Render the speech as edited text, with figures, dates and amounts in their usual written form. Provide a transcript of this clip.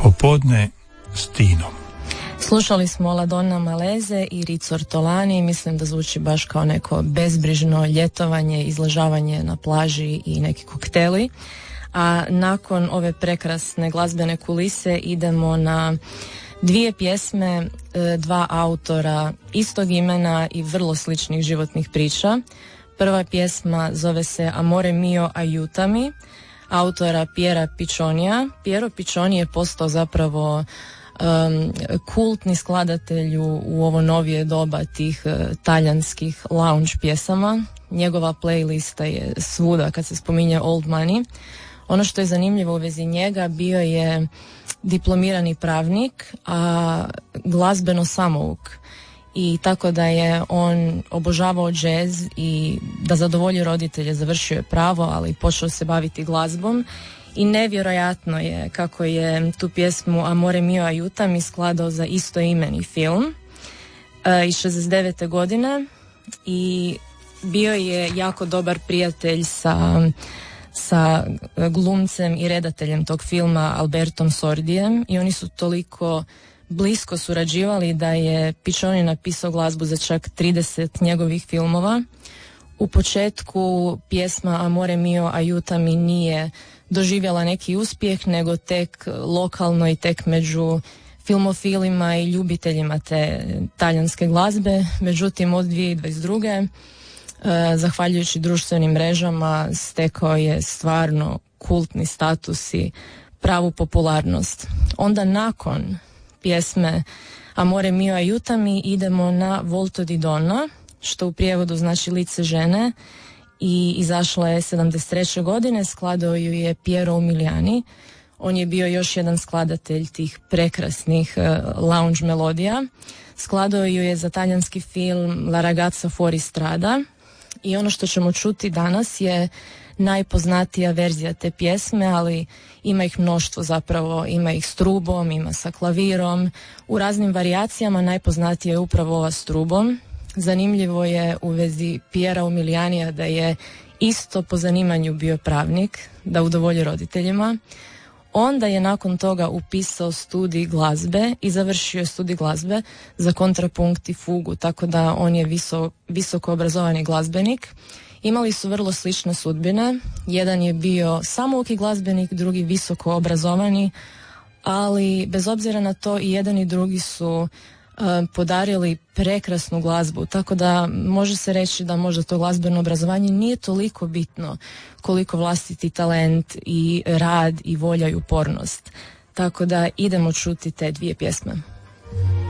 Popodne s Tinom. Slušali smo La Donna Malese i Riz Ortolani. Mislim da zvuči baš kao neko bezbrižno ljetovanje, izležavanje na plaži i neki kokteli. A nakon ove prekrasne glazbene kulise idemo na dvije pjesme, dva autora istog imena i vrlo sličnih životnih priča. Prva pjesma zove se Amore mio aiutami, autora Piera Piccionija. Piero Piccioni je postao zapravo kultni skladatelj u ovo novije doba tih talijanskih lounge pjesama. Njegova playlista je svuda kad se spominje Old Money. Ono što je zanimljivo u vezi njega, bio je diplomirani pravnik, a glazbeno samouk. I tako da je on obožavao džez i da zadovolji roditelje, završio je pravo, ali počeo se baviti glazbom. I nevjerojatno je kako je tu pjesmu Amore mio aiutami skladao za istoimeni film iz 69. godine i bio je jako dobar prijatelj sa glumcem i redateljem tog filma Albertom Sordijem i oni su toliko blisko surađivali da je Piccioni napisao glazbu za čak 30 njegovih filmova. U početku pjesma Amore mio aiutami nije doživjela neki uspjeh, nego tek lokalno i tek među filmofilima i ljubiteljima te talijanske glazbe. Međutim, od 2022. Zahvaljujući društvenim mrežama stekao je stvarno kultni status i pravu popularnost. Onda nakon pjesme Amore mio aiutami idemo na Volto di donna, što u prijevodu znači lice žene, i izašla je 73. godine, skladao ju je Piero Umiliani. On je bio još jedan skladatelj tih prekrasnih lounge melodija. Skladao ju je za talijanski film La ragazza fuori strada i ono što ćemo čuti danas je najpoznatija verzija te pjesme, ali ima ih mnoštvo zapravo, ima ih s trubom, ima sa klavirom, u raznim varijacijama. Najpoznatija je upravo ova s trubom. Zanimljivo je u vezi Piera Umilianija da je isto po zanimanju bio pravnik, da udovolji roditeljima. Onda je nakon toga upisao studij glazbe i završio studij glazbe za kontrapunkt i fugu, tako da on je visoko obrazovani glazbenik. Imali su vrlo slične sudbine. Jedan je bio samouki glazbenik, drugi visoko obrazovani, ali bez obzira na to i jedan i drugi su podarili prekrasnu glazbu, tako da može se reći da možda to glazbeno obrazovanje nije toliko bitno koliko vlastiti talent i rad i volja i upornost. Tako da idemo čuti te dvije pjesme.